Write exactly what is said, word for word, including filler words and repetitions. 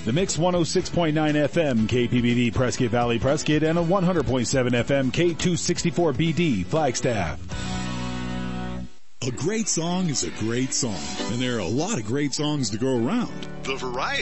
The Mix one oh six point nine F M K P B D Prescott Valley Prescott and a one hundred point seven F M K two sixty-four B D Flagstaff. A great song is a great song, and there are a lot of great songs to go around. The variety